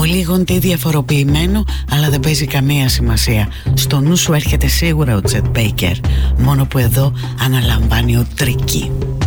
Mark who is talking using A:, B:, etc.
A: Ο λίγον τι διαφοροποιημένο, αλλά δεν παίζει καμία σημασία. Στο νου σου έρχεται σίγουρα ο Τσετ Μπέικερ, μόνο που εδώ αναλαμβάνει ο Τρίκι.